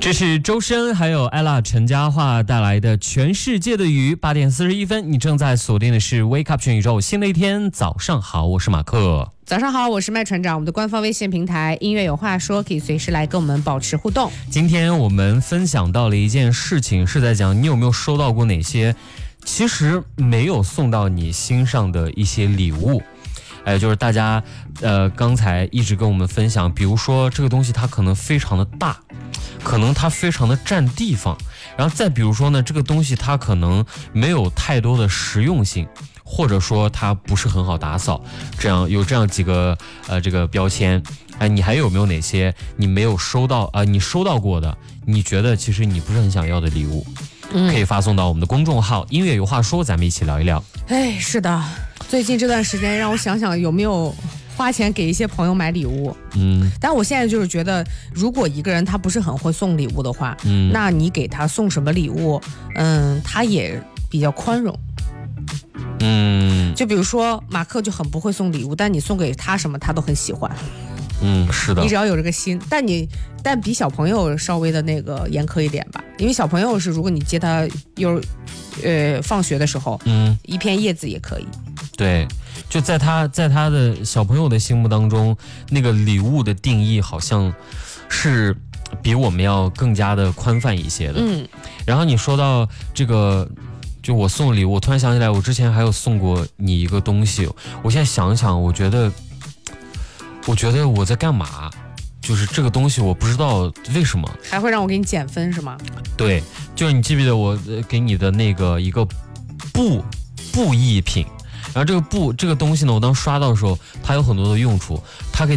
这是周深还有艾拉陈嘉桦带来的《全世界的雨》。8点41分，你正在锁定的是 Wake Up 全宇宙，新的一天，早上好，我是马克。 早上好，我是麦船长。我们的官方微信平台音乐有话说，可以随时来跟我们保持互动。 今天我们分享到了一件事情，是在讲你有没有收到过哪些其实没有送到你心上的一些礼物。就是大家刚才一直跟我们分享，比如说这个东西它可能非常的大，可能它非常的占地方，然后再比如说呢，这个东西它可能没有太多的实用性，或者说它不是很好打扫，这样几个这个标签。你还有没有哪些你没有收到你收到过的，你觉得其实你不是很想要的礼物？可以发送到我们的公众号音乐有话说，咱们一起聊一聊。 是的，最近这段时间让我想想有没有花钱给一些朋友买礼物。但我现在就是觉得，如果一个人他不是很会送礼物的话，那你给他送什么礼物，他也比较宽容。就比如说马克就很不会送礼物，但你送给他什么他都很喜欢。 是的， 你只要有这个心，但比小朋友稍微的那个严苛一点吧，因为小朋友是如果你接他放学的时候，一片叶子也可以。 对，就在他的小朋友的心目当中，那个礼物的定义好像是比我们要更加的宽泛一些的。然后你说到这个，就我送礼物，我突然想起来，我之前还有送过你一个东西，我现在想想，我觉得我在干嘛？就是这个东西我不知道为什么还会让我给你减分是吗？ 对，就是你记不记得我给你的那个一个布艺品，然后这个东西呢，我当时刷到的时候，它有很多的用处，它可以